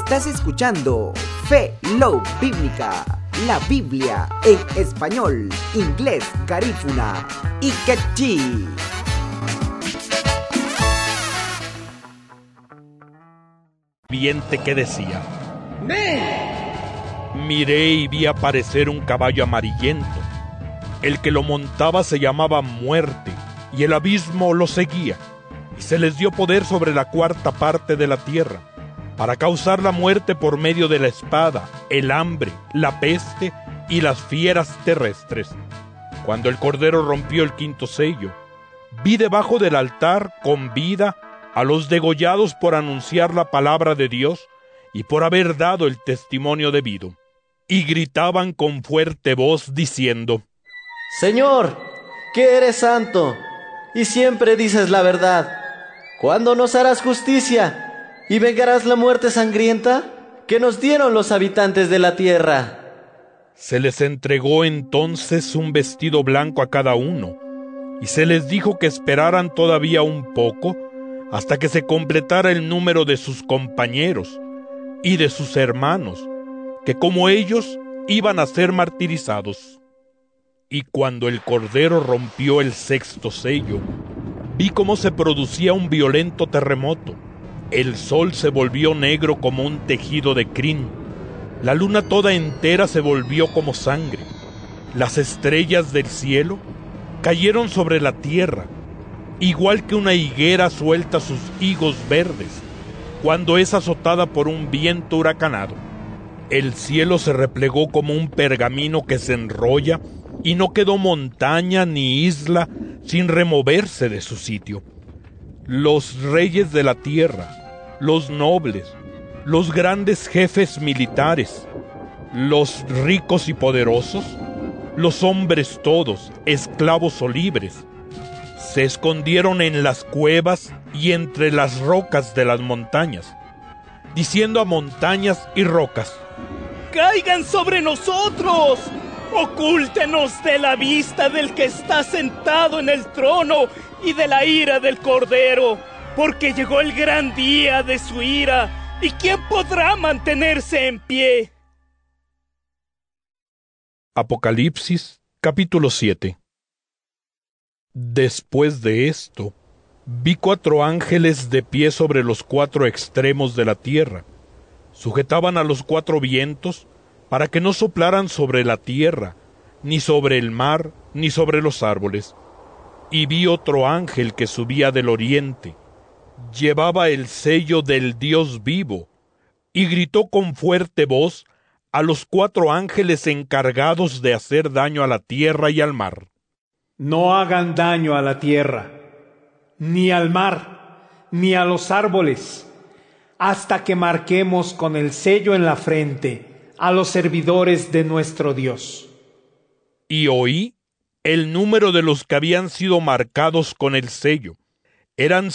Estás escuchando Fe Love Bíblica, la Biblia en español, inglés, garífuna y quechí. Viente que decía: miré y vi aparecer un caballo amarillento. El que lo montaba se llamaba Muerte, y el abismo lo seguía, y se les dio poder sobre la cuarta parte de la tierra, para causar la muerte por medio de la espada, el hambre, la peste y las fieras terrestres. Cuando el Cordero rompió el quinto sello, vi debajo del altar con vida a los degollados por anunciar la palabra de Dios y por haber dado el testimonio debido. Y gritaban con fuerte voz diciendo: Señor, que eres santo, y siempre dices la verdad. ¿Cuándo nos harás justicia y vengarás la muerte sangrienta que nos dieron los habitantes de la tierra? Se les entregó entonces un vestido blanco a cada uno, y se les dijo que esperaran todavía un poco hasta que se completara el número de sus compañeros y de sus hermanos, que como ellos iban a ser martirizados. Y cuando el Cordero rompió el sexto sello, vi cómo se producía un violento terremoto. El sol se volvió negro como un tejido de crin. La luna toda entera se volvió como sangre. Las estrellas del cielo cayeron sobre la tierra, igual que una higuera suelta sus higos verdes cuando es azotada por un viento huracanado. El cielo se replegó como un pergamino que se enrolla, y no quedó montaña ni isla sin removerse de su sitio. Los reyes de la tierra, los nobles, los grandes jefes militares, los ricos y poderosos, los hombres todos, esclavos o libres, se escondieron en las cuevas y entre las rocas de las montañas, diciendo a montañas y rocas: ¡caigan sobre nosotros! ¡Ocúltenos de la vista del que está sentado en el trono y de la ira del Cordero! Porque llegó el gran día de su ira, ¿y quién podrá mantenerse en pie? Apocalipsis, capítulo 7. Después de esto, vi 4 ángeles de pie sobre los 4 extremos de la tierra. Sujetaban a los 4 vientos para que no soplaran sobre la tierra, ni sobre el mar, ni sobre los árboles. Y vi otro ángel que subía del oriente. Llevaba el sello del Dios vivo, y gritó con fuerte voz a los 4 ángeles encargados de hacer daño a la tierra y al mar: no hagan daño a la tierra, ni al mar, ni a los árboles, hasta que marquemos con el sello en la frente a los servidores de nuestro Dios. Y oí el número de los que habían sido marcados con el sello. Eran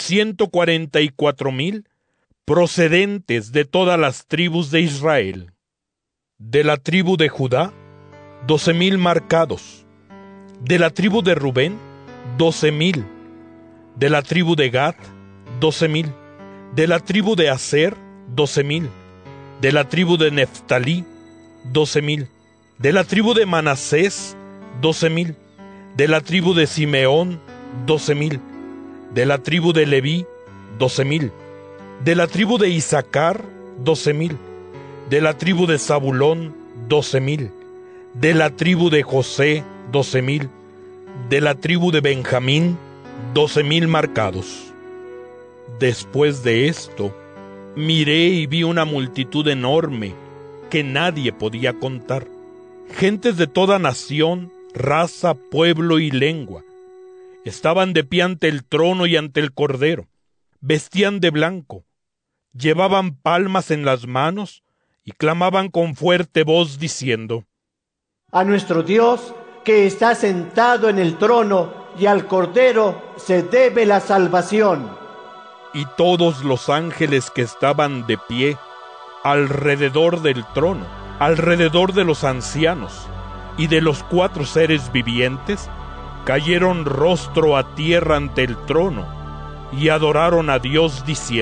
144,000, procedentes de todas las tribus de Israel. De la tribu de Judá, 12,000 marcados. De la tribu de Rubén, 12,000. De la tribu de Gad, 12,000. De la tribu de Aser, 12,000. De la tribu de Neftalí, 12,000. De la tribu de Manasés, 12,000. De la tribu de Simeón, 12,000. De la tribu de Leví, 12,000. De la tribu de Isaacar, 12,000. De la tribu de Zabulón, 12,000. De la tribu de José, 12,000. De la tribu de Benjamín, 12,000 marcados. Después de esto, miré y vi una multitud enorme que nadie podía contar. Gentes de toda nación, raza, pueblo y lengua. Estaban de pie ante el trono y ante el Cordero. Vestían de blanco. Llevaban palmas en las manos y clamaban con fuerte voz diciendo: a nuestro Dios que está sentado en el trono y al Cordero se debe la salvación. Y todos los ángeles que estaban de pie alrededor del trono, alrededor de los ancianos y de los 4 seres vivientes, cayeron rostro a tierra ante el trono y adoraron a Dios diciendo: